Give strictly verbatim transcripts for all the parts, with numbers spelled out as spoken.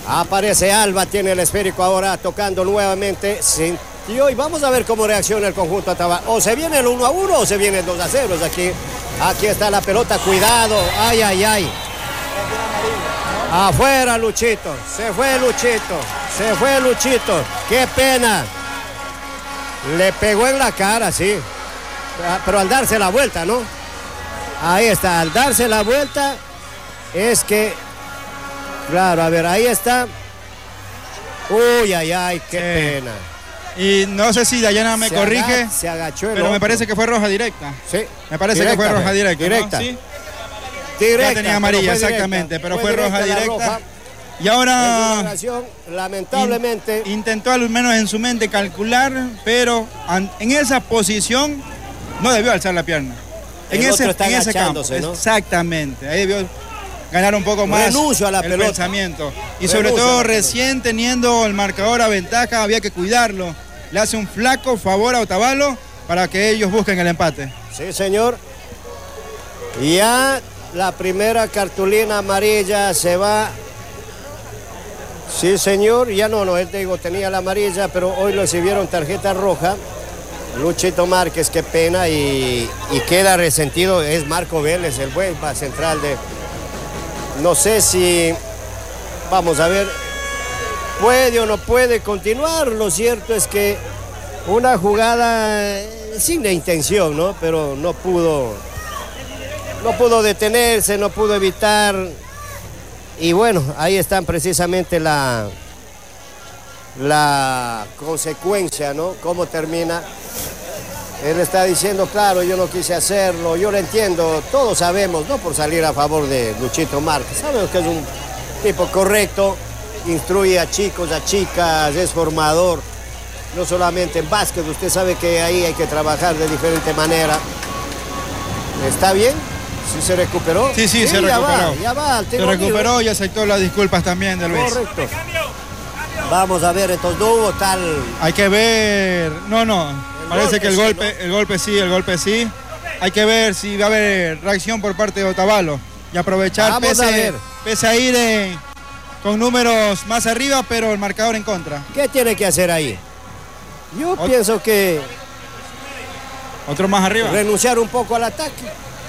Aparece Alba, tiene el esférico ahora tocando nuevamente. Sintió y vamos a ver cómo reacciona el conjunto Atabalos. O se viene el uno a uno o se viene el dos a cero. Aquí, aquí está la pelota, cuidado. Ay, ay, ay. Afuera Luchito, se fue Luchito, se fue Luchito. Qué pena. Le pegó en la cara, sí. Pero al darse la vuelta, ¿no? Ahí está, al darse la vuelta es que... Claro, a ver, ahí está. Uy, ay, ay, qué sí. pena. Y no sé si Dayana me se corrige, aga, se agachó el pero otro. me parece que fue roja directa. Sí. Me parece que fue roja directa. Directa. ¿no? ¿Sí? Directa. Ya tenía amarilla, exactamente, directa. pero fue, fue roja directa. Roja. Y ahora, lamentablemente, in, intentó al menos en su mente calcular, pero an, en esa posición no debió alzar la pierna. En el ese, otro está en ese campo, ¿no? Exactamente. Ahí debió ganar un poco más Renuncio a la el pelota. pensamiento. Y Renuncio sobre todo pelota. recién teniendo el marcador a ventaja, había que cuidarlo. Le hace un flaco favor a Otavalo para que ellos busquen el empate. Sí, señor. Ya la primera cartulina amarilla se va. Sí, señor. Ya no, no, él digo, tenía la amarilla, pero hoy lo exhibieron tarjeta roja. Luchito Márquez, qué pena, y, y queda resentido. Es Marco Vélez, el buen central de... No sé si, vamos a ver, puede o no puede continuar. Lo cierto es que una jugada sin la intención, ¿no? Pero no pudo, no pudo detenerse, no pudo evitar. Y bueno, ahí están precisamente la, la consecuencia, ¿no? Cómo termina. Él está diciendo, claro, yo no quise hacerlo, yo lo entiendo, todos sabemos, no por salir a favor de Luchito Márquez, sabemos que es un tipo correcto, instruye a chicos, a chicas, es formador, no solamente en básquet, usted sabe que ahí hay que trabajar de diferente manera. ¿Está bien? ¿Sí se recuperó? Sí, sí, sí se ya recuperó. Va, ya va, se recuperó y aceptó las disculpas también de Luis. Correcto. Vamos a ver, entonces no hubo tal... Hay que ver, no, no. Parece que el golpe, el golpe sí, el golpe sí. Hay que ver si va a haber reacción por parte de Otavalo y aprovechar pese, a pese a ir eh, con números más arriba, pero el marcador en contra. ¿Qué tiene que hacer ahí? Yo Ot pienso que... Otro más arriba. Renunciar un poco al ataque.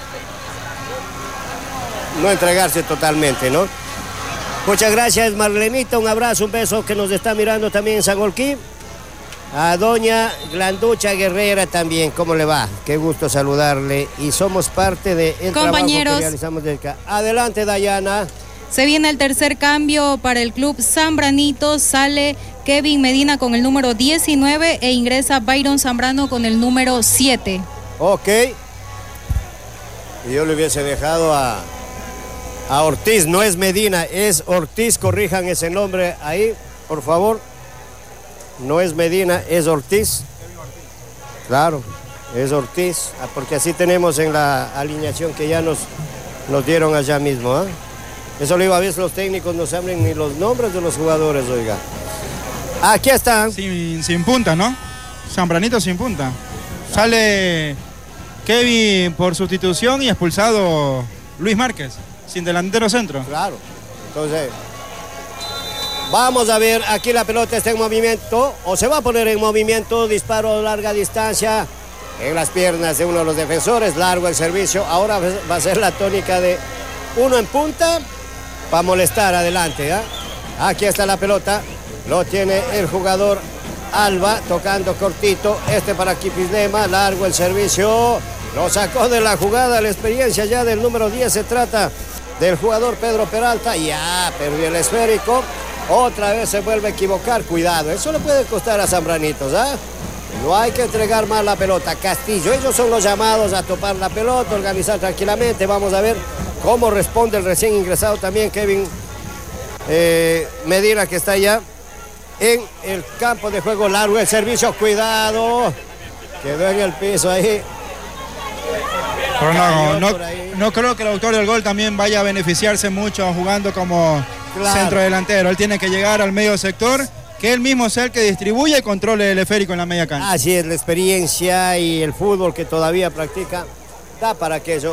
No entregarse totalmente, ¿no? Muchas gracias, Marlenita. Un abrazo, un beso que nos está mirando también en Sangolquí. A doña Glanducha Guerrera también, ¿cómo le va? Qué gusto saludarle y somos parte del trabajo que realizamos desde acá. Adelante, Dayana. Se viene el tercer cambio para el club Zambranito, sale Kevin Medina con el número diecinueve e ingresa Byron Zambrano con el número siete. Ok. Y yo le hubiese dejado a, a Ortiz, no es Medina, es Ortiz, corrijan ese nombre ahí, por favor. No es Medina, es Ortiz. Claro, es Ortiz, porque así tenemos en la alineación que ya nos, nos dieron allá mismo. ¿eh? Eso lo iba a ver, los técnicos no saben ni los nombres de los jugadores, oiga. Aquí están. Sin, sin punta, ¿no? Zambranito sin punta. Sale Kevin por sustitución y expulsado Luis Márquez, sin delantero centro. Claro, entonces... Vamos a ver, aquí la pelota está en movimiento, o se va a poner en movimiento, disparo a larga distancia en las piernas de uno de los defensores, largo el servicio, ahora va a ser la tónica de uno en punta para molestar adelante. ¿eh? Aquí está la pelota, lo tiene el jugador Alba, tocando cortito, este para Kipislema, largo el servicio, lo sacó de la jugada, la experiencia ya del número diez, se trata del jugador Pedro Peralta, ya perdió el esférico. Otra vez se vuelve a equivocar, cuidado, eso le puede costar a Zambranitos, ¿eh? No hay que entregar más la pelota. Castillo, ellos son los llamados a topar la pelota, organizar tranquilamente. Vamos a ver cómo responde el recién ingresado también Kevin eh, Medina, que está allá en el campo de juego. Largo el servicio, cuidado, quedó en el piso ahí. Pero no, no, no creo que el autor del gol también vaya a beneficiarse mucho jugando como claro. centro delantero. Él tiene que llegar al medio sector, que él mismo sea el que distribuye y controle el esférico en la media cancha. Así es, la experiencia y el fútbol que todavía practica da para aquello.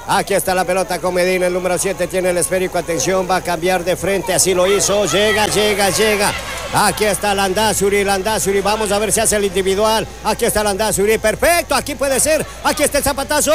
Aquí está la pelota con Medina, el número siete tiene el esférico, atención, va a cambiar de frente, así lo hizo, llega, llega, llega. Aquí está Landázuri, Landázuri, vamos a ver si hace el individual. Aquí está Landázuri, perfecto, aquí puede ser, aquí está el zapatazo.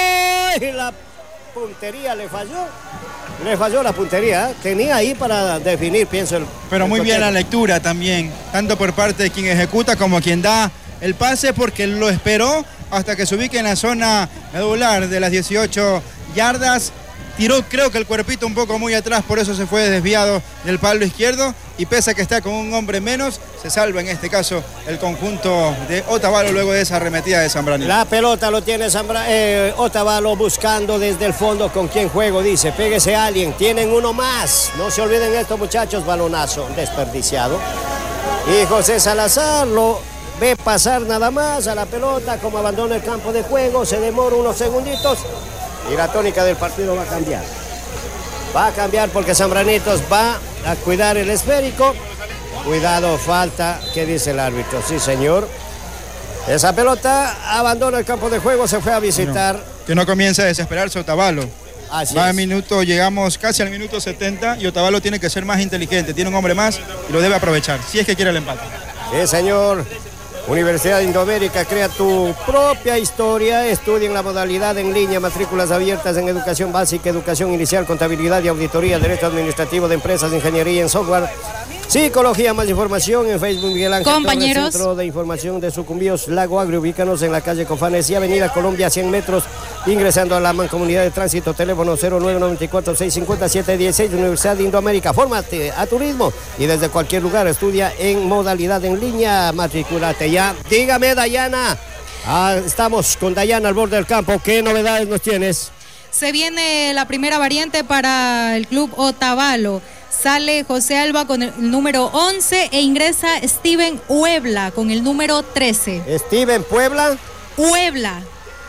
Y la puntería le falló, le falló la puntería, tenía ahí para definir, pienso. El, Pero el muy contexto. bien la lectura también, tanto por parte de quien ejecuta como quien da el pase, porque lo esperó hasta que se ubique en la zona medular de las dieciocho yardas. Tiró creo que el cuerpito un poco muy atrás, por eso se fue desviado del palo izquierdo, y pese a que está con un hombre menos, se salva en este caso el conjunto de Otavalo luego de esa arremetida de Zambranito. La pelota lo tiene Zambra, eh, Otavalo buscando desde el fondo con quién juego, dice, pégese a alguien, tienen uno más, no se olviden estos muchachos, balonazo desperdiciado. Y José Salazar lo ve pasar nada más a la pelota, como abandona el campo de juego, se demora unos segunditos y la tónica del partido va a cambiar. Va a cambiar porque Zambranitos va a cuidar el esférico. Cuidado, falta, ¿qué dice el árbitro? Sí, señor. Esa pelota abandona el campo de juego, se fue a visitar. No, que no comience a desesperarse Otavalo. Así Va es. al minuto, llegamos casi al minuto setenta y Otavalo tiene que ser más inteligente, tiene un hombre más y lo debe aprovechar, si es que quiere el empate. Sí, señor. Universidad de Indoamérica, crea tu propia historia, estudia en la modalidad en línea, matrículas abiertas en educación básica, educación inicial, contabilidad y auditoría, derecho administrativo de empresas, ingeniería en software, psicología. Más información en Facebook Miguel Ángel Compañeros. Torres, Centro de Información de Sucumbíos, Lago Agrio, ubícanos en la calle Cofanes y Avenida Colombia, cien metros, ingresando a la Mancomunidad de Tránsito, teléfono cero nueve nueve cuatro seis cinco siete uno seis, Universidad de Indoamérica, fórmate a turismo y desde cualquier lugar estudia en modalidad en línea, matriculate ya. Dígame, Dayana, ah, estamos con Dayana al borde del campo, ¿qué novedades nos tienes? Se viene la primera variante para el club Otavalo. Sale José Alba con el número once e ingresa Steven Huebla con el número trece. Steven Puebla. Huebla.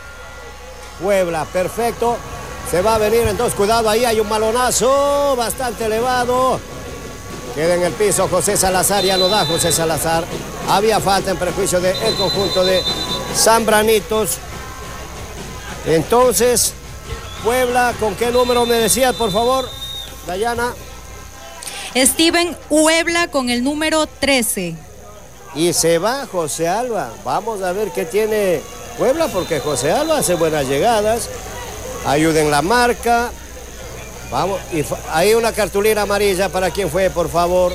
Puebla, perfecto. Se va a venir entonces, cuidado, ahí hay un balonazo bastante elevado. Queda en el piso José Salazar, ya no da José Salazar. Había falta en perjuicio del conjunto de Zambranitos. Entonces, Puebla, ¿con qué número me decías, por favor, Dayana? Steven Huebla con el número trece. Y se va José Alba. Vamos a ver qué tiene Puebla, porque José Alba hace buenas llegadas. Ayuda en la marca. Vamos, y hay una cartulina amarilla para quien fue, por favor.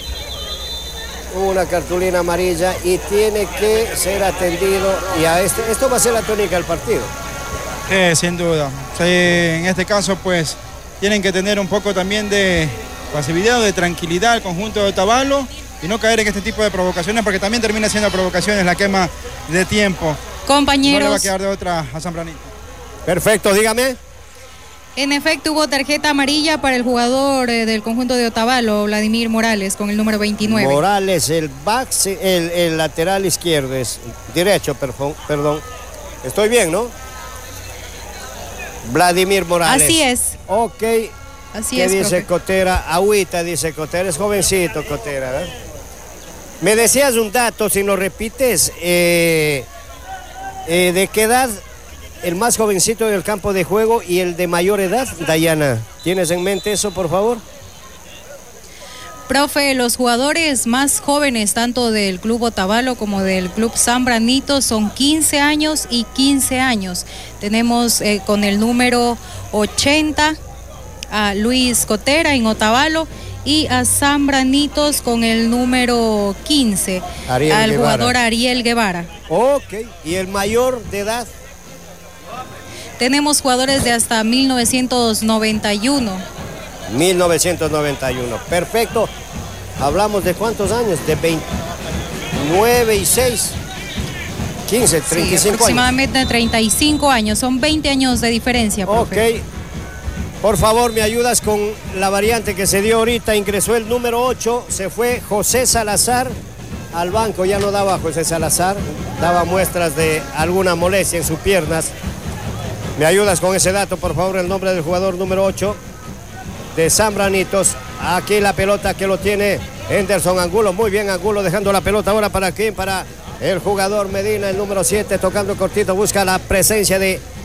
Una cartulina amarilla y tiene que ser atendido. Y a este, esto va a ser la tónica del partido. Sí, sin duda. Sí, en este caso, pues, tienen que tener un poco también de pasividad, de tranquilidad al conjunto de Otavalo y no caer en este tipo de provocaciones, porque también termina siendo provocaciones la quema de tiempo. Compañeros. No le va a quedar de otra a Zambranito. Perfecto, dígame. En efecto, hubo tarjeta amarilla para el jugador eh, del conjunto de Otavalo, Vladimir Morales, con el número veintinueve. Morales, el back, el, el lateral izquierdo, es derecho, perdón, perdón. Estoy bien, ¿no? Vladimir Morales. Así es. Ok. Así ¿Qué es, dice profe. Cotera? Agüita, dice Cotera. Es jovencito, Cotera, ¿verdad? Me decías un dato, si lo repites, eh, eh, ¿de qué edad el más jovencito en el campo de juego y el de mayor edad, Dayana? ¿Tienes en mente eso, por favor? Profe, los jugadores más jóvenes, tanto del club Otavalo como del club Zambranito, son quince años y quince años. Tenemos eh, con el número ochenta a Luis Cotera en Otavalo y a Zambranitos con el número quince, Ariel al Guevara. jugador Ariel Guevara. Ok. ¿Y el mayor de edad? Tenemos jugadores de hasta mil novecientos noventa y uno. mil novecientos noventa y uno. Perfecto. Hablamos de cuántos años, de veintinueve y seis, quince, treinta y cinco sí, aproximadamente años. treinta y cinco años, son veinte años de diferencia, profe. Ok. Por favor, me ayudas con la variante que se dio ahorita. Ingresó el número ocho, se fue José Salazar al banco. Ya no daba José Salazar, daba muestras de alguna molestia en sus piernas. ¿Me ayudas con ese dato, por favor? El nombre del jugador número ocho de Zambranitos. Aquí la pelota que lo tiene Henderson Angulo. Muy bien, Angulo dejando la pelota ahora para quién, para el jugador Medina, el número siete, tocando cortito. Busca la presencia de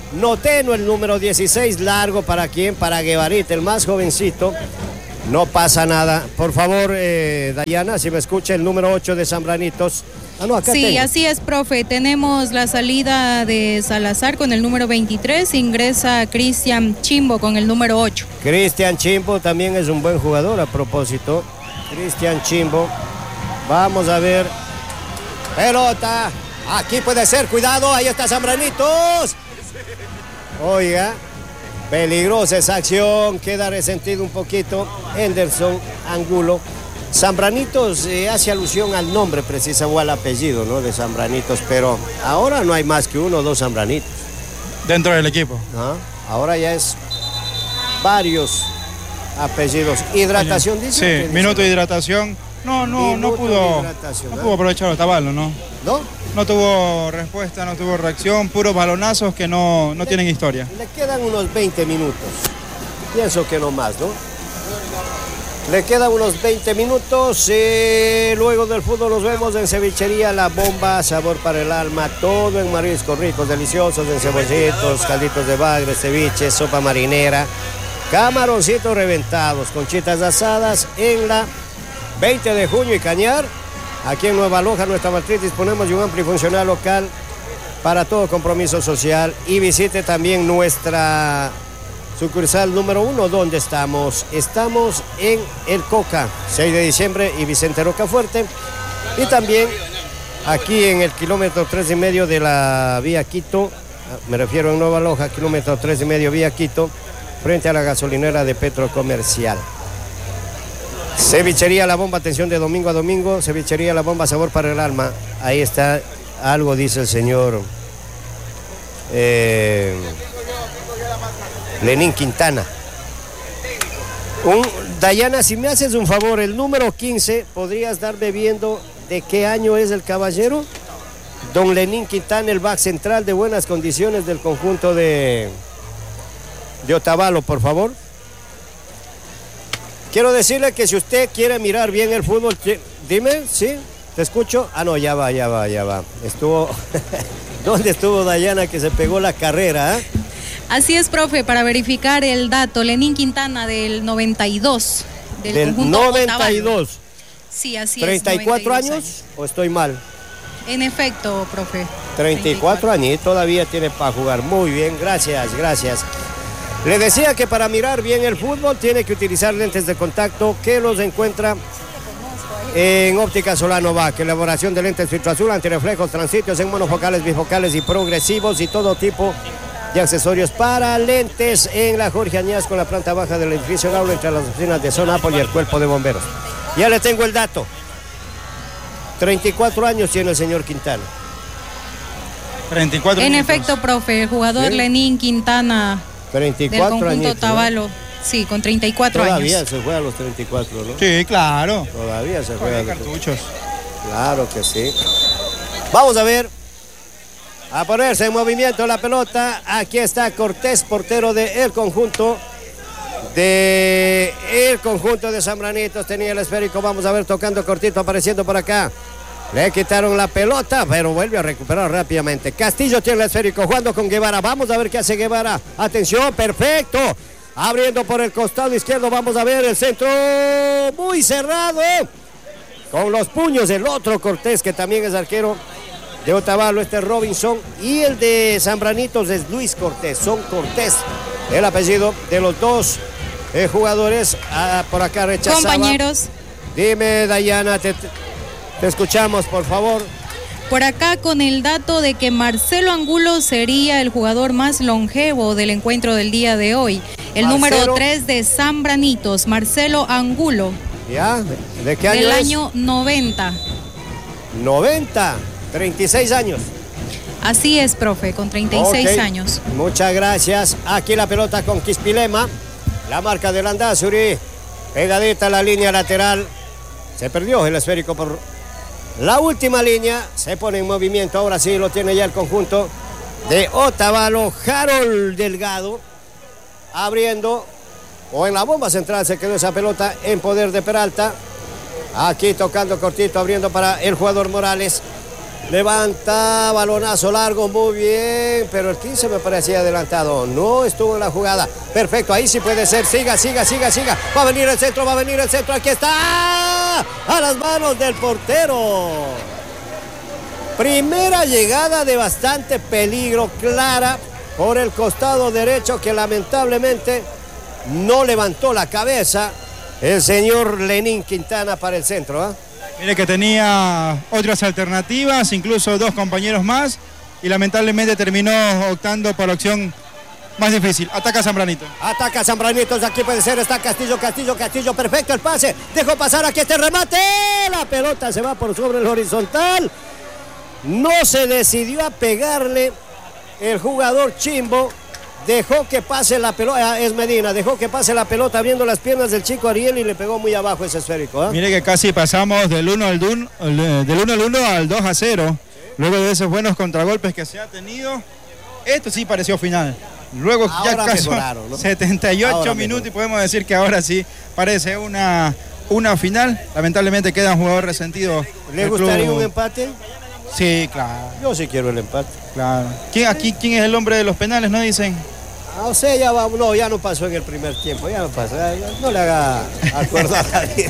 Noteno, el número dieciséis, largo para quién, para Guevarita, el más jovencito. No pasa nada. Por favor, eh, Dayana, si me escucha, el número ocho de Zambranitos. Ah, no, acá sí, tengo. Así es, profe. Tenemos la salida de Salazar con el número veintitrés. Ingresa Cristian Chimbo con el número ocho. Cristian Chimbo también es un buen jugador a propósito. Cristian Chimbo. Vamos a ver. Pelota. Aquí puede ser. Cuidado. Ahí está Zambranitos. Oiga. Peligrosa esa acción. Queda resentido un poquito Henderson Angulo. Zambranitos eh, hace alusión al nombre preciso o al apellido, ¿no? De Zambranitos, pero ahora no hay más que uno o dos Zambranitos. Dentro del equipo. ¿Ah? Ahora ya es varios apellidos. ¿Hidratación dice? Sí, minuto de hidratación. No, no, no pudo, no pudo aprovechar Otavalo, ¿no? ¿No? No tuvo respuesta, no tuvo reacción, puros balonazos que no, no le, tienen historia. Le quedan unos veinte minutos. Pienso que no más, ¿no? Le quedan unos veinte minutos. Eh, luego del fútbol nos vemos en Cevichería La Bomba, sabor para el alma. Todo en mariscos ricos, deliciosos, en cebollitos, calditos de bagre, ceviche, sopa marinera, camaroncitos reventados, conchitas asadas en la veinte de junio y Cañar. Aquí en Nueva Loja, nuestra matriz, disponemos de un amplio y funcional local para todo compromiso social. Y visite también nuestra sucursal número uno, ¿dónde estamos? Estamos en El Coca, seis de diciembre y Vicente Rocafuerte. Y también aquí en el kilómetro tres y medio de la vía Quito, me refiero en Nueva Loja, kilómetro tres y medio vía Quito, frente a la gasolinera de Petro Comercial. Cevichería La Bomba, atención de domingo a domingo. Cevichería La Bomba, sabor para el alma. Ahí está, algo dice el señor eh, Lenín Quintana. Un, Dayana, si me haces un favor, el número quince, ¿podrías darme viendo de qué año es el caballero? Don Lenín Quintana, el back central de buenas condiciones del conjunto de, de Otavalo, por favor. Quiero decirle que si usted quiere mirar bien el fútbol, dime, ¿sí? ¿Te escucho? Ah, no, ya va, ya va, ya va. Estuvo... ¿Dónde estuvo Dayana que se pegó la carrera? ¿eh? Así es, profe, para verificar el dato, Lenín Quintana del noventa y dos. Del, del conjunto noventa y dos. Otavalo. Sí, así ¿treinta y cuatro es. años, años o estoy mal? En efecto, profe. treinta y cuatro años, todavía tiene para jugar. Muy bien, gracias, gracias. Le decía que para mirar bien el fútbol tiene que utilizar lentes de contacto que los encuentra en Óptica Solano Vac. Elaboración de lentes filtro azul, antirreflejos, transitos en monofocales, bifocales y progresivos y todo tipo de accesorios para lentes en la Jorge Añaz con la planta baja del edificio Gaula entre las oficinas de Zona Apple y el cuerpo de bomberos. Ya le tengo el dato. treinta y cuatro años tiene el señor Quintana. treinta y cuatro En minutos. efecto, profe, el jugador ¿Sí? Lenín Quintana treinta y cuatro del conjunto años, Otavalo, ¿no? sí, con treinta y cuatro Todavía años. se juega a los treinta y cuatro, ¿no? Sí, claro. Todavía se juega a los Cartuchos. Claro que sí. Vamos a ver. A ponerse en movimiento la pelota. Aquí está Cortés, portero del conjunto de el conjunto de Zambranitos. Tenía el esférico. Vamos a ver, tocando cortito, apareciendo por acá. Le quitaron la pelota, pero vuelve a recuperar rápidamente. Castillo tiene el esférico, jugando con Guevara. Vamos a ver qué hace Guevara. Atención, perfecto. Abriendo por el costado izquierdo. Vamos a ver el centro muy cerrado. Con los puños el otro Cortés, que también es arquero de Otavalo. Este es Robinson. Y el de Zambranitos es Luis Cortés. Son Cortés, el apellido de los dos eh, jugadores. Ah, por acá rechazaba. Compañeros. Dime, Dayana, te... Te escuchamos, por favor. Por acá con el dato de que Marcelo Angulo sería el jugador más longevo del encuentro del día de hoy. El Marcelo. número tres de Zambranitos, Marcelo Angulo. ¿Ya? ¿De qué año Del es? año noventa. noventa, treinta y seis años. Así es, profe, con treinta y seis Ok. años. Muchas gracias. Aquí la pelota con Quispilema. La marca del Landazuri. Pegadita a la línea lateral. Se perdió el esférico por la última línea. Se pone en movimiento. Ahora sí lo tiene ya el conjunto de Otavalo. Harold Delgado abriendo. O en la bomba central se quedó esa pelota en poder de Peralta. Aquí tocando cortito, abriendo para el jugador Morales. Levanta, balonazo largo, muy bien, pero el quince me parecía adelantado, no estuvo en la jugada. Perfecto, ahí sí puede ser, siga, siga, siga, siga. Va a venir el centro, va a venir el centro, aquí está, a las manos del portero. Primera llegada de bastante peligro, clara, por el costado derecho, que lamentablemente no levantó la cabeza el señor Lenín Quintana para el centro, ¿eh? Mire que tenía otras alternativas, incluso dos compañeros más, y lamentablemente terminó optando por la opción más difícil. Ataca Zambranito. Ataca Zambranitos, aquí puede ser, está Castillo, Castillo, Castillo, perfecto el pase. Dejó pasar aquí este remate. La pelota se va por sobre el horizontal. No se decidió a pegarle el jugador Chimbo. Dejó que pase la pelota, es Medina, dejó que pase la pelota abriendo las piernas del chico Ariel y le pegó muy abajo ese esférico, ¿eh? Mire que casi pasamos del uno al uno al dos a cero, ¿sí? Luego de esos buenos contragolpes que se ha tenido, esto sí pareció final. Luego ahora ya casi ¿no? setenta y ocho ahora minutos mejor. Y podemos decir que ahora sí parece una, una final. Lamentablemente queda un jugador resentido. ¿Le gustaría club. un empate? Sí, claro. Yo sí quiero el empate. Claro. ¿Quién, aquí, ¿quién es el hombre de los penales, no dicen? Ah, o sea, ya va, no, ya no pasó en el primer tiempo, ya no pasó, ya, ya, no le haga acordar a Dios.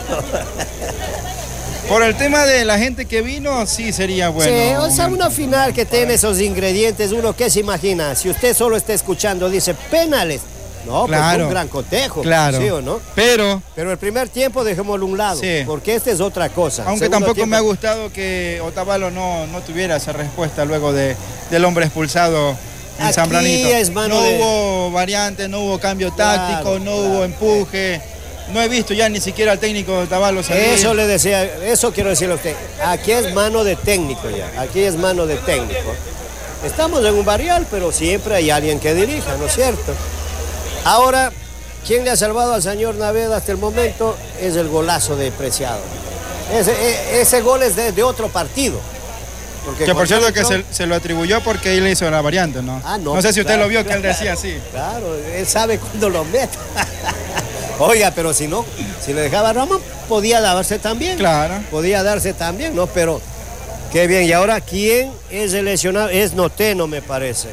Por el tema de la gente que vino, sí sería bueno. Sí, o sea, una final que tiene esos ingredientes, uno que se imagina, si usted solo está escuchando, dice penales. No, claro, pues un gran cotejo, claro, ¿sí o no? Pero, pero el primer tiempo dejémoslo a un lado, sí, porque esta es otra cosa. Aunque Segundo tampoco tiempo... me ha gustado que Otavalo no, no tuviera esa respuesta luego de, del hombre expulsado en Zambranito. Es mano no de... hubo variante, no hubo cambio táctico, claro, no claro, hubo empuje. No he visto ya ni siquiera al técnico de Otavalo salir. Eso le decía, eso quiero decirle a usted. Aquí es mano de técnico ya, aquí es mano de técnico. Estamos en un barrial, pero siempre hay alguien que dirija, ¿no es cierto? Ahora, ¿quién le ha salvado al señor Naveda hasta el momento? Es el golazo de Preciado. Ese, ese gol es de, de otro partido. Porque que por cierto que se, se lo atribuyó porque él hizo la variante, ¿no? Ah, no. No sé si usted claro, lo vio, claro, que él decía así. Claro, él sabe cuándo lo mete. Oiga, pero si no, si le dejaba Ramón, podía darse también. Claro. Podía darse también, ¿no? Pero qué bien. Y ahora, ¿quién es el lesionado? Es Noteno, me parece.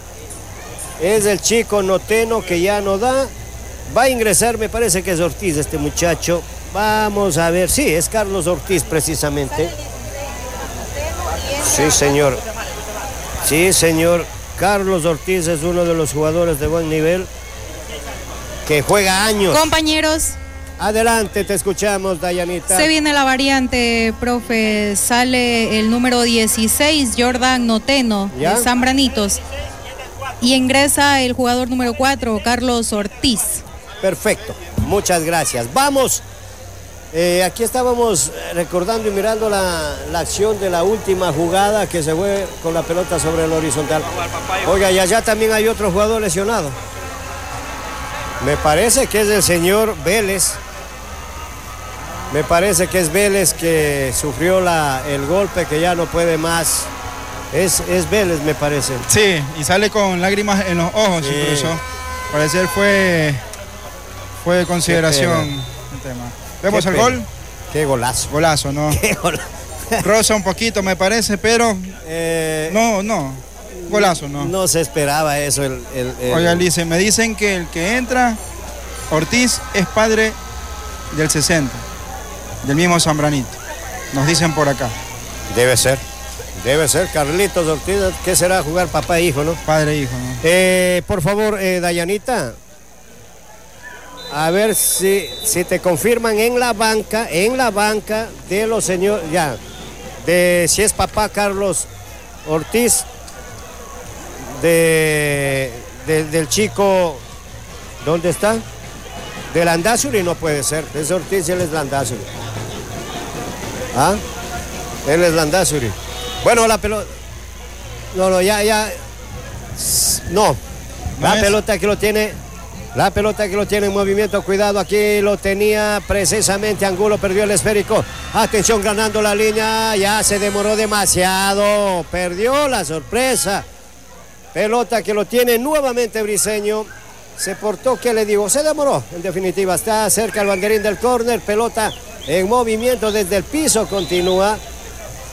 Es el chico Noteno que ya no da. Va a ingresar, me parece que es Ortiz este muchacho. Vamos a ver, sí, es Carlos Ortiz precisamente. Sí, señor. Sí, señor. Carlos Ortiz es uno de los jugadores de buen nivel que juega años. Compañeros. Adelante, te escuchamos, Dayanita. Se viene la variante, profe. Sale el número dieciséis, Jordan Noteno, ¿ya? De Zambranitos. Y ingresa el jugador número cuatro, Carlos Ortiz. Perfecto, muchas gracias. Vamos, eh, aquí estábamos recordando y mirando la, la acción de la última jugada que se fue con la pelota sobre el horizontal. Oiga, y allá también hay otro jugador lesionado. Me parece que es el señor Vélez. Me parece que es Vélez que sufrió la, el golpe, que ya no puede más. Es, es Vélez, me parece. Sí, y sale con lágrimas en los ojos, sí. Incluso. Parecer fue, fue de consideración el tema. ¿Vemos el gol? Qué golazo. Golazo, ¿no? Qué golazo. Rosa un poquito, me parece, pero eh, no, no. Golazo, ¿no? No se esperaba eso. El, el, el... Oiga, Lice, me dicen que el que entra, Ortiz, es padre del sesenta, del mismo Zambranito. Nos dicen por acá. Debe ser. Debe ser, Carlitos Ortiz, ¿qué será jugar papá e hijo, no? Padre e hijo, ¿no? Eh, por favor, eh, Dayanita, a ver si, si te confirman en la banca, en la banca de los señores, ya, de si es papá Carlos Ortiz, de, de del chico, ¿dónde está? De Landázuri no puede ser, es Ortiz y él es Landázuri. ¿Ah? Él es Landázuri. Bueno, la pelota. No, no, ya, ya. No. La pelota que lo tiene. La pelota que lo tiene en movimiento. Cuidado, aquí lo tenía precisamente Angulo. Perdió el esférico. Atención, ganando la línea. Ya se demoró demasiado. Perdió la sorpresa. Pelota que lo tiene nuevamente Briseño. Se portó, ¿qué le digo? Se demoró. En definitiva, está cerca el banderín del córner. Pelota en movimiento desde el piso. Continúa.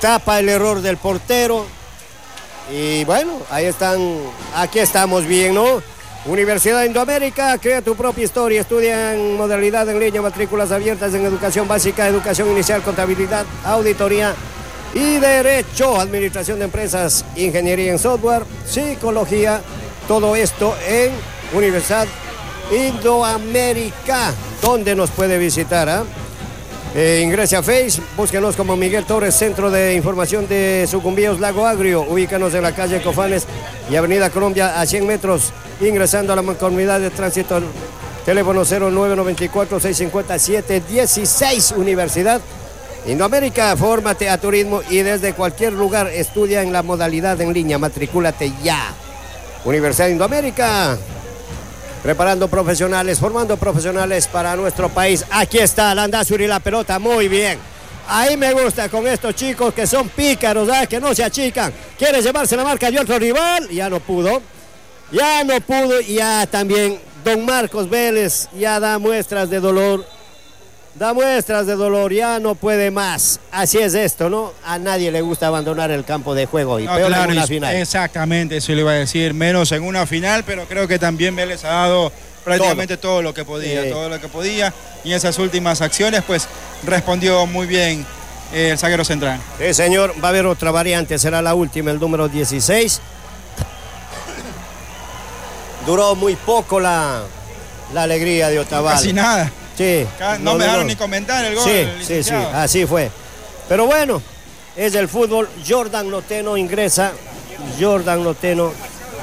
tapa el error del portero. Y bueno, ahí están, aquí estamos bien, ¿no? Universidad de Indoamérica, crea tu propia historia, estudia en modalidad en línea, matrículas abiertas en educación básica, educación inicial, contabilidad, auditoría y derecho, administración de empresas, ingeniería en software, psicología, todo esto en Universidad Indoamérica, donde nos puede visitar, ¿eh? Eh, ingrese a Face, búsquenos como Miguel Torres, Centro de Información de Sucumbíos Lago Agrio. Ubícanos en la calle Cofanes y Avenida Colombia a cien metros, ingresando a la Mancomunidad de Tránsito. Teléfono cero nueve nueve cuatro, seis cinco siete, uno seis. Universidad Indoamérica, fórmate a turismo y desde cualquier lugar estudia en la modalidad en línea. Matricúlate ya. Universidad Indoamérica, preparando profesionales, formando profesionales para nuestro país. Aquí está Landázuri y la pelota, muy bien. Ahí me gusta con estos chicos que son pícaros, ¿sabes? Que no se achican. Quiere llevarse la marca de otro rival, ya no pudo. Ya no pudo, y ya también don Marcos Vélez ya da muestras de dolor. Da muestras de dolor, ya no puede más. Así es esto, ¿no? A nadie le gusta abandonar el campo de juego y no, peor claro, en una final. Exactamente, eso le iba a decir, menos en una final, pero creo que también Vélez ha dado prácticamente todo, todo lo que podía, eh. todo lo que podía, y en esas últimas acciones pues respondió muy bien eh, el zaguero central. Sí, señor, va a haber otra variante, será la última, el número dieciséis. Duró muy poco la, la alegría de Otavalo. Casi nada. Sí, no, no me dejaron no. ni comentar el gol. Sí, sí, sí, así fue. Pero bueno, es el fútbol. Jordan Loteno ingresa. Jordan Loteno.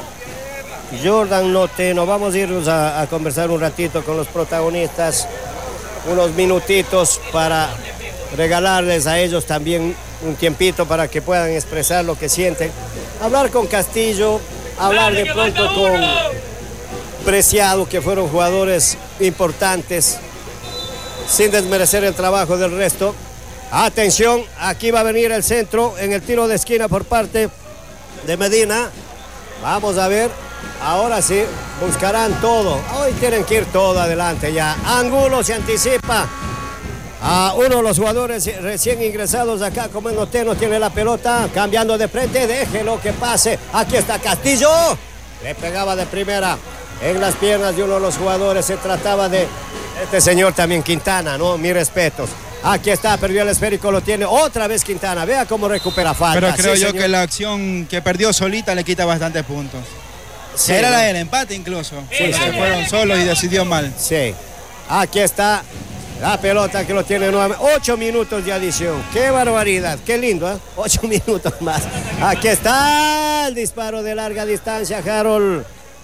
Jordan Loteno. Vamos a irnos a, a conversar un ratito con los protagonistas. Unos minutitos para regalarles a ellos también un tiempito para que puedan expresar lo que sienten. Hablar con Castillo, hablar de pronto con Preciado, que fueron jugadores importantes, sin desmerecer el trabajo del resto. Atención, aquí va a venir el centro en el tiro de esquina por parte de Medina. Vamos a ver, ahora sí, buscarán todo. Hoy tienen que ir todo adelante ya. Angulo se anticipa a uno de los jugadores recién ingresados acá, como el Loteno tiene la pelota, cambiando de frente, déjelo que pase. Aquí está Castillo, le pegaba de primera en las piernas de uno de los jugadores. Se trataba de este señor también, Quintana, ¿no? Mis respetos. Aquí está, perdió el esférico, lo tiene otra vez Quintana. Vea cómo recupera falta. Pero creo sí, yo señor. que la acción que perdió solita le quita bastantes puntos. Sí, era ¿no? la del empate incluso. Sí, sí, se fueron solos y decidió mal. Sí. Aquí está la pelota que lo tiene nuevamente. Ocho minutos de adición. Qué barbaridad. Qué lindo, ¿eh? Ocho minutos más. Aquí está el disparo de larga distancia, Harold.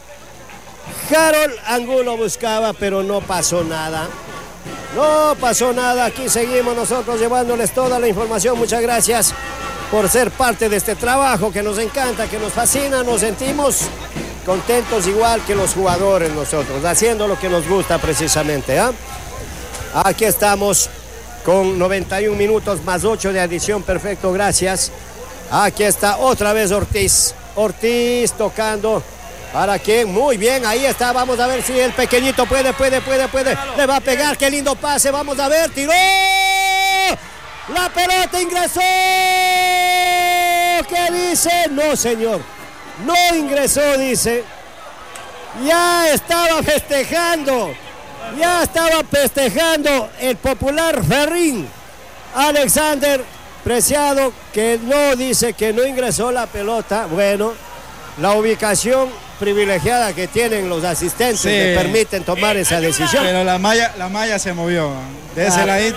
Harold Angulo buscaba, pero no pasó nada. No pasó nada. Aquí seguimos nosotros llevándoles toda la información. Muchas gracias por ser parte de este trabajo que nos encanta, que nos fascina. Nos sentimos contentos igual que los jugadores nosotros, haciendo lo que nos gusta precisamente, ¿eh? Aquí estamos con noventa y un minutos más ocho de adición. Perfecto, gracias. Aquí está otra vez Ortiz. Ortiz tocando. ¿Para quién? Muy bien, ahí está. Vamos a ver si el pequeñito puede, puede, puede, puede. Le va a pegar, qué lindo pase. Vamos a ver, tiró. La pelota ingresó. ¿Qué dice? No, señor. No ingresó, dice. Ya estaba festejando. Ya estaba festejando el popular Ferrín. Alexander Preciado, que no dice que no ingresó la pelota. Bueno, la ubicación privilegiada que tienen los asistentes sí. le permiten tomar esa decisión. Pero la malla, la malla se movió de ese ah. ladito.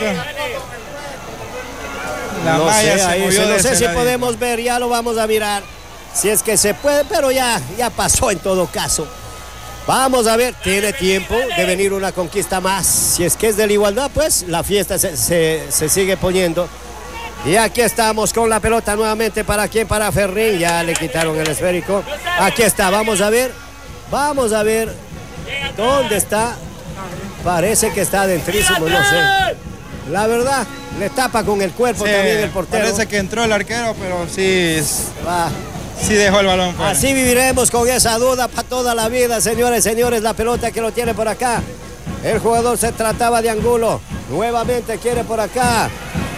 La no malla sé, se ahí, movió no de sé ese si ladito. podemos ver, ya lo vamos a mirar. Si es que se puede, pero ya, ya pasó en todo caso. Vamos a ver, tiene tiempo de venir una conquista más. Si es que es de la igualdad, pues la fiesta se, se, se sigue poniendo. Y aquí estamos con la pelota nuevamente. ¿Para quién? Para Ferrín. Ya le quitaron el esférico. Aquí está, vamos a ver. Vamos a ver dónde está. Parece que está adentrísimo, no sé. La verdad, le tapa con el cuerpo sí, también el portero. Parece que entró el arquero, pero sí, Va. sí dejó el balón fuera. Así viviremos con esa duda para toda la vida, señores, señores. La pelota que lo tiene por acá. El jugador se trataba de Angulo. Nuevamente quiere por acá.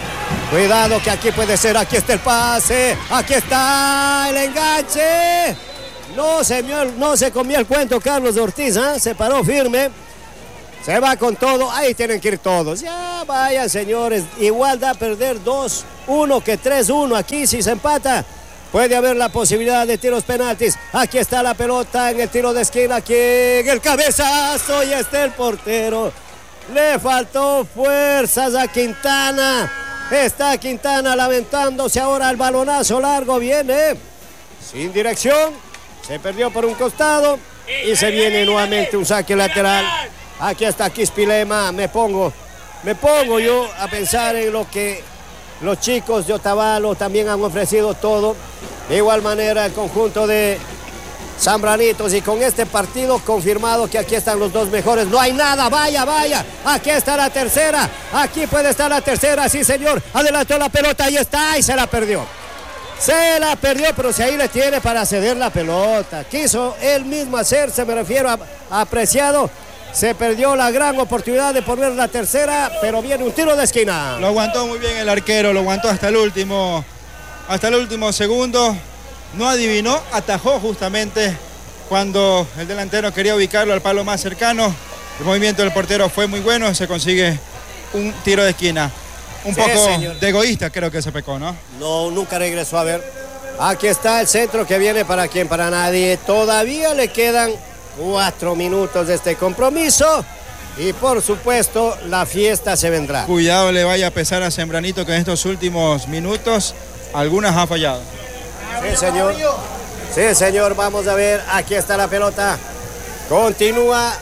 Cuidado que aquí puede ser, aquí está el pase, aquí está el enganche. No se, no se comió el cuento Carlos Ortiz, ¿eh? Se paró firme. Se va con todo, ahí tienen que ir todos. Ya vayan, señores, igual da a perder dos uno que tres uno. Aquí si se empata puede haber la posibilidad de tiros penaltis. Aquí está la pelota en el tiro de esquina, aquí en el cabezazo y está el portero. Le faltó fuerzas a Quintana. Está Quintana lamentándose ahora, el balonazo largo viene sin dirección. Se perdió por un costado y se viene nuevamente un saque lateral. Aquí está Quispilema, me pongo, me pongo yo a pensar en lo que los chicos de Otavalo también han ofrecido todo. De igual manera el conjunto de Zambranitos, y con este partido confirmado que aquí están los dos mejores. No hay nada, vaya, vaya, aquí está la tercera, aquí puede estar la tercera, sí señor. Adelantó la pelota, ahí está y se la perdió. Se la perdió, pero si ahí le tiene para ceder la pelota. Quiso él mismo hacerse, me refiero a, a Preciado. Se perdió la gran oportunidad de poner la tercera, pero viene un tiro de esquina. Lo aguantó muy bien el arquero, lo aguantó hasta el último, hasta el último segundo. No adivinó, atajó justamente cuando el delantero quería ubicarlo al palo más cercano. El movimiento del portero fue muy bueno, se consigue un tiro de esquina. Un sí, poco señor. De egoísta creo que se pecó, ¿no? No, nunca regresó a ver. Aquí está el centro que viene para quien, para nadie. Todavía le quedan cuatro minutos de este compromiso y por supuesto la fiesta se vendrá. Cuidado le vaya a pesar a Zambranito que en estos últimos minutos algunas ha fallado. Sí señor, sí señor, vamos a ver, aquí está la pelota, continúa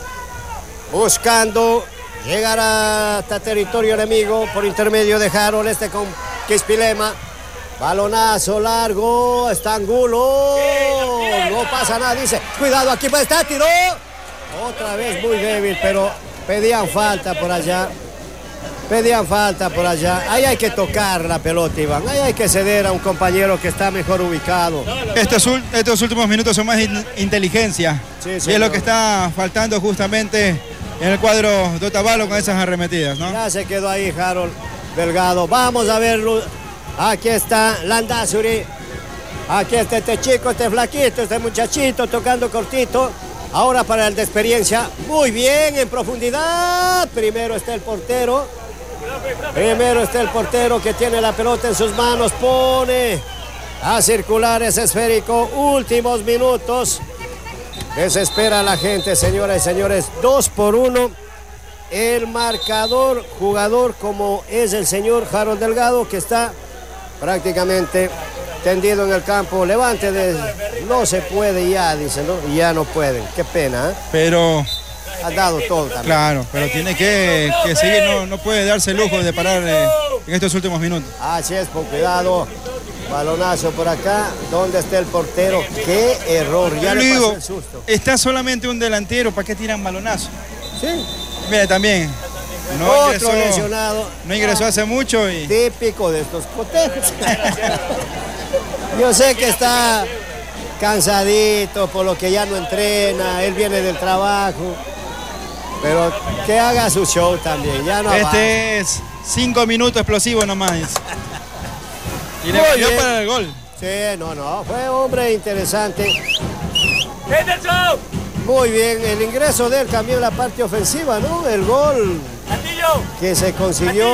buscando llegar hasta territorio enemigo por intermedio de Harold, este con Quispilema. Balonazo largo, está Angulo, no pasa nada, dice, cuidado, aquí puede estar, tiró, otra vez muy débil, pero pedían falta por allá, pedían falta por allá, ahí hay que tocar la pelota, Iván, ahí hay que ceder a un compañero que está mejor ubicado. Estos, estos últimos minutos son más in, inteligencia, sí, y es lo que está faltando justamente en el cuadro de Otavalo con esas arremetidas, ¿no? Ya se quedó ahí Harold Delgado, vamos a verlo. Aquí está Landázuri, aquí está este chico, este flaquito, este muchachito tocando cortito. Ahora para el de experiencia, muy bien en profundidad. Primero está el portero, primero está el portero que tiene la pelota en sus manos, pone a circular ese esférico. Últimos minutos, desespera a la gente, señoras y señores, dos por uno. El marcador, jugador como es el señor Harold Delgado, que está prácticamente tendido en el campo, levante de... no se puede ya, dice, ¿no? Y ya no pueden, qué pena, ¿eh? Pero... ha dado todo también. Claro, pero tiene que, que seguir, no, no puede darse el lujo de parar eh, en estos últimos minutos. Así es, con cuidado, balonazo por acá, ¿dónde está el portero? Qué error, ya le pasó el susto. Está solamente un delantero, ¿para qué tiran balonazo? Sí. Mire, también... No Otro ingresó, lesionado. No ingresó hace mucho y... Típico de estos cotejos. Yo sé que está cansadito por lo que ya no entrena, él viene del trabajo, pero que haga su show también, ya no Este avanza. Es cinco minutos explosivos nomás. Y le valió para el gol. Sí, no, no, fue hombre interesante. Muy bien, el ingreso de él cambió la parte ofensiva, ¿no? El gol que se consiguió,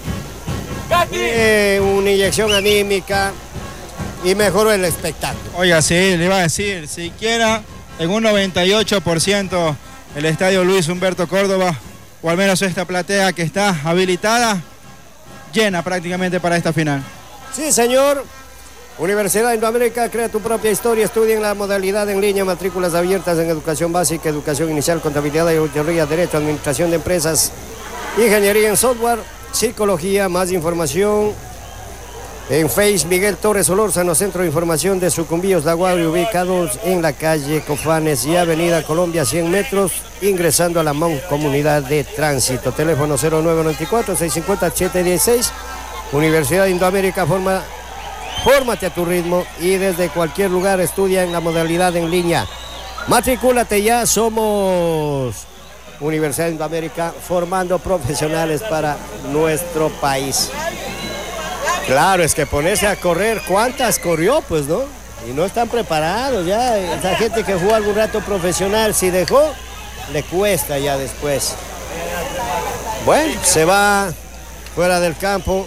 eh, una inyección anímica y mejoró el espectáculo. Oiga, sí, le iba a decir, siquiera en un noventa y ocho por ciento el estadio Luis Humberto Córdoba, o al menos esta platea que está habilitada, llena prácticamente para esta final. Sí, señor. Universidad de Indoamérica, crea tu propia historia, estudia en la modalidad en línea, matrículas abiertas en educación básica, educación inicial, contabilidad y auditoría, derecho, administración de empresas, ingeniería en software, psicología. Más información en Face Miguel Torres Olórzano, Centro de Información de Sucumbíos La Guaira, ubicados en la calle Cofanes y Avenida Colombia, cien metros, ingresando a la Mancomunidad de Tránsito. Teléfono cero nueve nueve cuatro, seis cinco cero, siete uno seis. Universidad de Indoamérica, forma... fórmate a tu ritmo y desde cualquier lugar estudia en la modalidad en línea. Matricúlate ya, somos Universidad de Indoamérica, formando profesionales para nuestro país. Claro, es que ponerse a correr, ¿cuántas corrió? Pues no, y no están preparados ya. Esa gente que jugó algún rato profesional, si dejó, le cuesta ya después. Bueno, se va fuera del campo.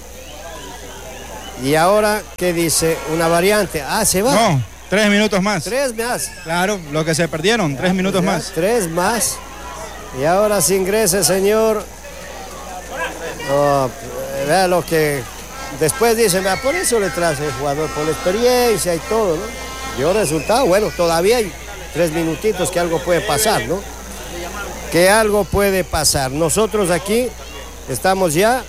Y ahora, ¿qué dice? Una variante. Ah, se va. No, tres minutos más. Tres más. Claro, lo que se perdieron, tres minutos Ya, más. Tres más. Y ahora se ingresa el señor. Oh, vea lo que después dicen, vea, por eso le trae el jugador, por la experiencia y todo, ¿no? Dio resultado, bueno, todavía hay tres minutitos que algo puede pasar, ¿no? Que algo puede pasar. Nosotros aquí estamos ya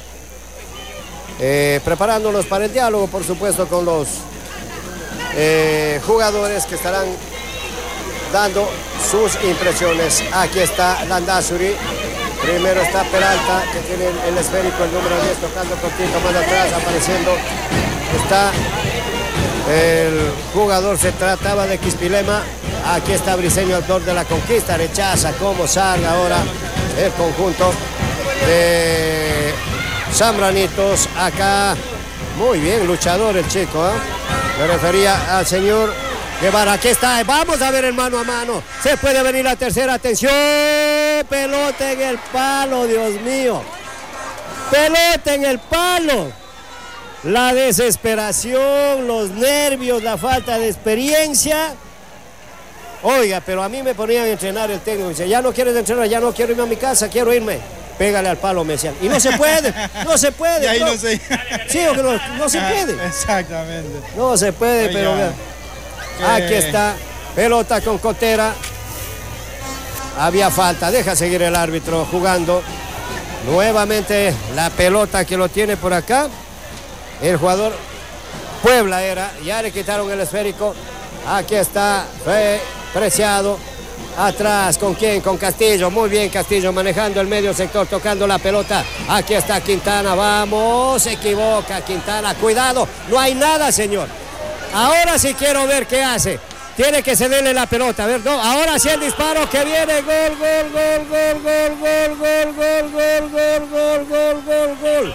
eh, preparándonos para el diálogo, por supuesto, con los eh, jugadores que estarán dando sus impresiones. Aquí está Landázuri. Primero está Peralta, que tiene el esférico, el número diez, tocando cortito más atrás, apareciendo. Está el jugador, se trataba de Quispilema. Aquí está Briseño, autor de la conquista, rechaza cómo salga ahora el conjunto de Zambranitos. Acá, muy bien, luchador el chico, ¿eh? Me refería al señor Guevara. Aquí está, vamos a ver el mano a mano. Se puede venir la tercera, atención. Pelota en el palo, Dios mío. Pelota en el palo. La desesperación, los nervios, la falta de experiencia. Oiga, pero a mí me ponían a entrenar el técnico. Dice, ya no quieres entrenar, ya no quiero irme a mi casa, quiero irme. Pégale al palo, me decían. Y no se puede, no se puede. Y ahí no, no se... Sí, o que no, no se puede. Exactamente. No se puede, Oiga, pero vean. que... Aquí está, pelota con Cotera. Había falta, deja seguir el árbitro jugando. Nuevamente la pelota que lo tiene por acá. El jugador Puebla era, ya le quitaron el esférico. Aquí está Fe Preciado. Atrás, ¿con quién? Con Castillo. Muy bien, Castillo manejando el medio sector, tocando la pelota. Aquí está Quintana, vamos, se equivoca Quintana. Cuidado, no hay nada, señor. Ahora sí quiero ver qué hace. Tiene que cederle la pelota, a ver, no, ahora sí el disparo que viene, gol, gol, gol, gol, gol, gol, gol, gol, gol, gol, gol, gol, gol, gol.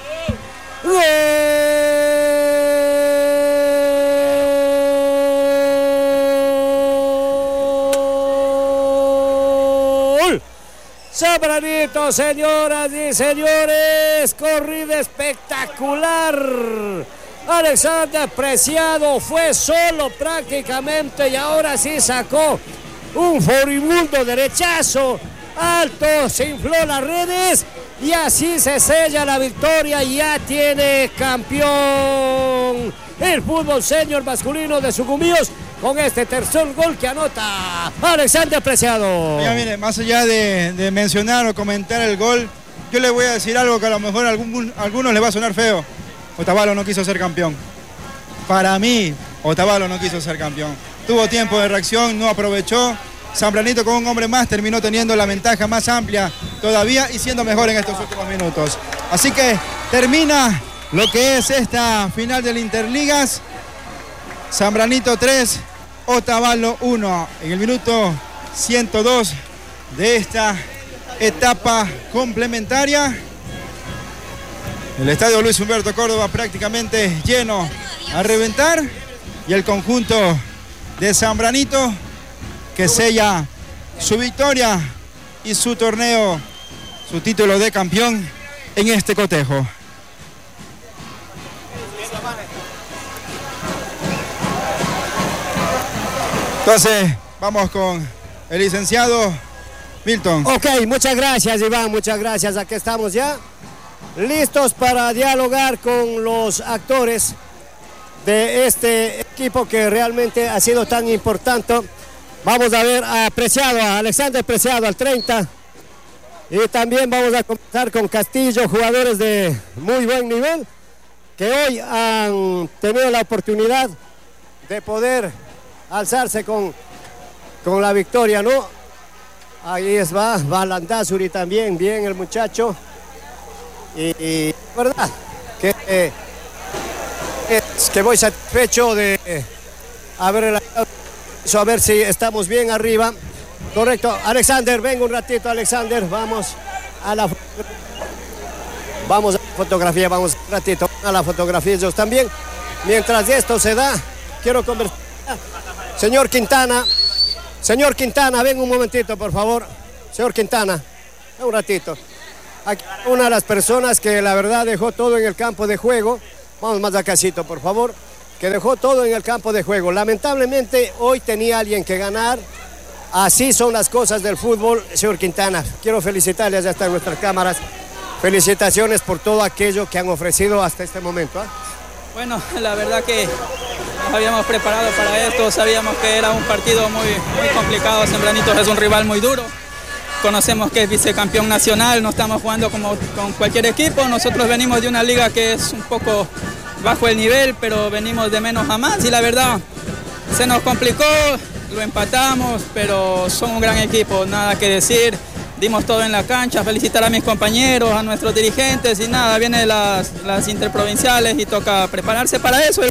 ¡Gol! Zambranitos, señoras y señores, corrida espectacular. Alexander Preciado fue solo prácticamente y ahora sí sacó un furibundo derechazo. Alto, se infló las redes y así se sella la victoria. Ya tiene campeón el fútbol senior masculino de Sucumbíos con este tercer gol que anota Alexander Preciado. Oiga, mire, más allá de, de mencionar o comentar el gol, yo le voy a decir algo que a lo mejor a algún, a algunos le va a sonar feo. Otavalo no quiso ser campeón. Para mí, Otavalo no quiso ser campeón. Tuvo tiempo de reacción, no aprovechó. Zambranito con un hombre más terminó teniendo la ventaja más amplia todavía y siendo mejor en estos últimos minutos. Así que termina lo que es esta final del Interligas. Zambranito tres, Otavalo uno. En el minuto ciento dos de esta etapa complementaria. El estadio Luis Humberto Córdoba prácticamente lleno a reventar y el conjunto de Zambranito que sella su victoria y su torneo, su título de campeón en este cotejo. Entonces, vamos con el licenciado Milton. Ok, muchas gracias, Iván, muchas gracias. Aquí estamos ya listos para dialogar con los actores de este equipo que realmente ha sido tan importante. Vamos a ver a Preciado, a Alexander Preciado al treinta. Y también vamos a comenzar con Castillo, jugadores de muy buen nivel, que hoy han tenido la oportunidad de poder alzarse con, con la victoria, ¿no? Ahí es, va, va Landázuri también, bien el muchacho. Y, y verdad que, eh, es que voy satisfecho de eh, haber a ver si estamos bien arriba. Correcto, Alexander, venga un ratito, Alexander, vamos a la vamos a la fotografía, vamos un ratito. a la fotografía ellos también. Mientras esto se da, quiero conversar. Señor Quintana, señor Quintana, ven un momentito, por favor. Señor Quintana, un ratito. Aquí, una de las personas que la verdad dejó todo en el campo de juego, vamos más acácito, por favor, que dejó todo en el campo de juego. Lamentablemente hoy tenía alguien que ganar. Así son las cosas del fútbol, señor Quintana. Quiero felicitarles, ya están nuestras cámaras. Felicitaciones por todo aquello que han ofrecido hasta este momento, ¿eh? Bueno, la verdad que nos habíamos preparado para esto, sabíamos que era un partido muy, muy complicado. Sembranitos es un rival muy duro. Conocemos que es vicecampeón nacional, no estamos jugando como con cualquier equipo. Nosotros venimos de una liga que es un poco bajo el nivel, pero venimos de menos a más y la verdad se nos complicó, lo empatamos, pero son un gran equipo, nada que decir. Dimos todo en la cancha, felicitar a mis compañeros, a nuestros dirigentes y nada, vienen las, las interprovinciales y toca prepararse para eso.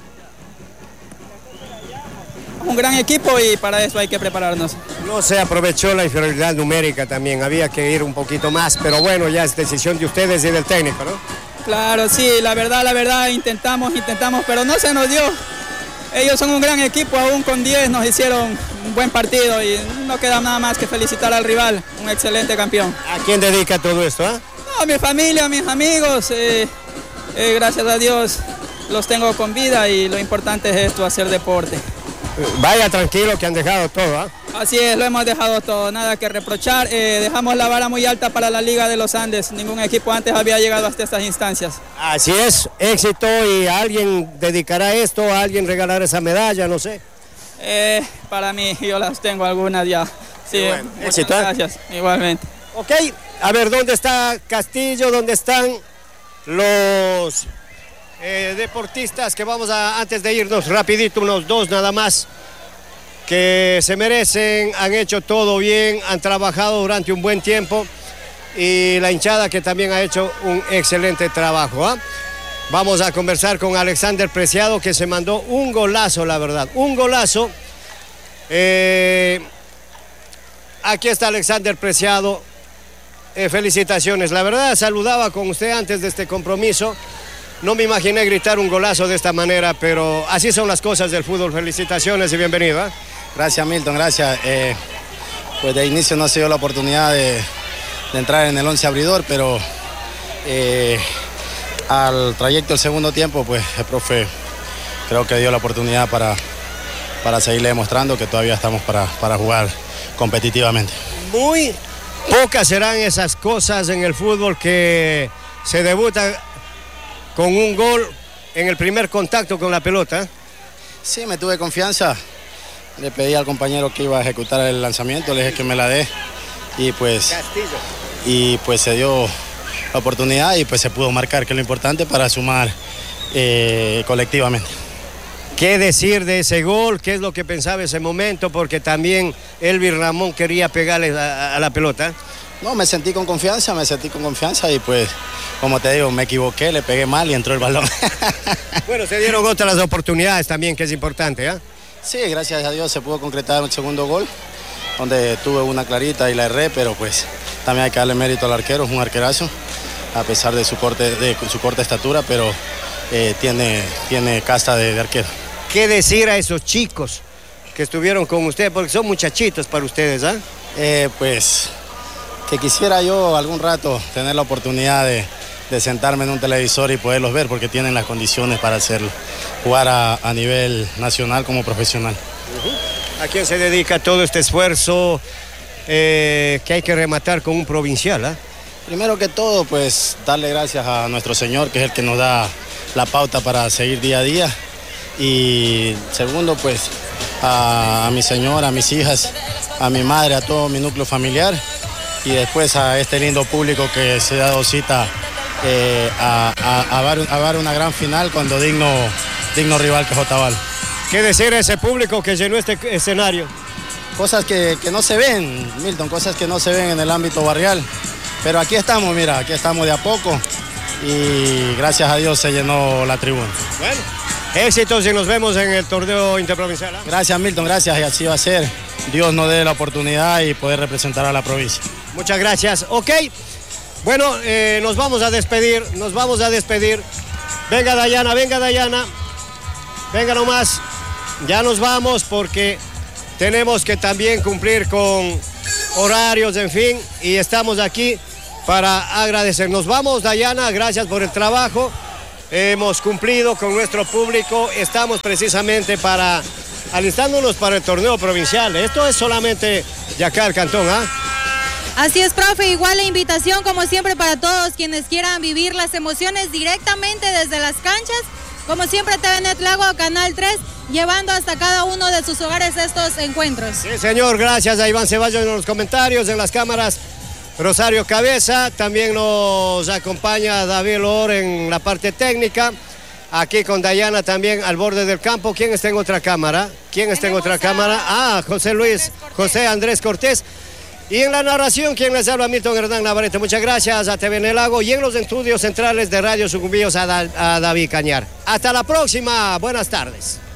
Un gran equipo y para eso hay que prepararnos. No se aprovechó la inferioridad numérica también, había que ir un poquito más, pero bueno, ya es decisión de ustedes y del técnico, ¿no? Claro, sí, la verdad, la verdad, intentamos, intentamos, pero no se nos dio. Ellos son un gran equipo, aún con diez nos hicieron un buen partido y no queda nada más que felicitar al rival, un excelente campeón. ¿A quién dedica todo esto? ¿Eh? No, a mi familia, a mis amigos, eh, eh, gracias a Dios los tengo con vida y lo importante es esto, hacer deporte. Vaya tranquilo que han dejado todo, ¿eh? Así es, lo hemos dejado todo, nada que reprochar. Eh, dejamos la vara muy alta para la Liga de los Andes. Ningún equipo antes había llegado hasta estas instancias. Así es, éxito y alguien dedicará esto, a alguien regalará esa medalla, no sé. Eh, para mí, yo las tengo algunas ya. Sí, bueno, éxito. Gracias, igualmente. Ok, a ver, ¿dónde está Castillo? ¿Dónde están los eh, deportistas que vamos a, antes de irnos rapidito, unos dos nada más, que se merecen, han hecho todo bien, han trabajado durante un buen tiempo y la hinchada que también ha hecho un excelente trabajo, ¿eh? Vamos a conversar con Alexander Preciado, que se mandó un golazo, la verdad, un golazo. Eh, aquí está Alexander Preciado, eh, felicitaciones, la verdad saludaba con usted antes de este compromiso. No me imaginé gritar un golazo de esta manera, pero así son las cosas del fútbol. Felicitaciones y bienvenido, ¿eh? Gracias, Milton, gracias. Eh, pues de inicio no se dio la oportunidad de, de entrar en el once abridor, pero eh, al trayecto del segundo tiempo, pues el profe creo que dio la oportunidad para, para seguirle demostrando que todavía estamos para, para jugar competitivamente. Muy pocas serán esas cosas en el fútbol que se debuta con un gol en el primer contacto con la pelota. Sí, me tuve confianza. Le pedí al compañero que iba a ejecutar el lanzamiento, le dije que me la dé y pues, Castillo. y pues se dio la oportunidad y pues se pudo marcar, que es lo importante para sumar eh, colectivamente. ¿Qué decir de ese gol? ¿Qué es lo que pensaba en ese momento? Porque también Elvis Ramón quería pegarle a, a la pelota. No, me sentí con confianza, me sentí con confianza y pues, como te digo, me equivoqué, le pegué mal y entró el balón. Bueno, se dieron otras oportunidades también, que es importante, ¿eh? Sí, gracias a Dios se pudo concretar un segundo gol, donde tuve una clarita y la erré, pero pues también hay que darle mérito al arquero, es un arquerazo, a pesar de su corte, de su corta estatura, pero eh, tiene, tiene casta de, de arquero. ¿Qué decir a esos chicos que estuvieron con usted? Porque son muchachitos para ustedes, ¿ah? ¿eh? Eh, pues que quisiera yo algún rato tener la oportunidad de, de sentarme en un televisor y poderlos ver, porque tienen las condiciones para hacerlo, jugar a, a nivel nacional como profesional. Uh-huh. ¿A quién se dedica todo este esfuerzo eh, que hay que rematar con un provincial? ¿eh? Primero que todo, pues darle gracias a nuestro Señor, que es el que nos da la pauta para seguir día a día. Y segundo, pues a, a mi señora, a mis hijas, a mi madre, a todo mi núcleo familiar. Y después a este lindo público que se ha dado cita eh, a, a, a, dar, a dar una gran final cuando digno, digno rival que es Otavalo. ¿Qué decir a ese público que llenó este escenario? Cosas que, que no se ven, Milton, cosas que no se ven en el ámbito barrial. Pero aquí estamos, mira, aquí estamos de a poco y gracias a Dios se llenó la tribuna. Bueno, éxitos y nos vemos en el torneo interprovincial. ¿eh? Gracias, Milton, gracias, y así va a ser. Dios nos dé la oportunidad y poder representar a la provincia. Muchas gracias. Ok, bueno, eh, nos vamos a despedir, nos vamos a despedir. Venga Dayana, venga Dayana. Venga nomás. Ya nos vamos porque tenemos que también cumplir con horarios, en fin. Y estamos aquí para agradecer. Nos vamos, Dayana, gracias por el trabajo. Hemos cumplido con nuestro público. Estamos precisamente para alistándonos para el torneo provincial. Esto es solamente de acá al cantón, ¿ah? Así es, profe, igual la invitación como siempre para todos quienes quieran vivir las emociones directamente desde las canchas. Como siempre, T V Net Lago, Canal tres, llevando hasta cada uno de sus hogares estos encuentros. Sí, señor, gracias a Iván Ceballos en los comentarios, en las cámaras, Rosario Cabeza, también nos acompaña David Lor en la parte técnica. Aquí con Dayana también al borde del campo. ¿Quién está en otra cámara? ¿Quién está en otra cámara? Ah, José Luis, José Andrés Cortés. Y en la narración, quien les habla, Milton Hernán Navarrete. Muchas gracias a T V Net Lago y en los estudios centrales de Radio Sucumbíos a, da, a David Cañar. Hasta la próxima. Buenas tardes.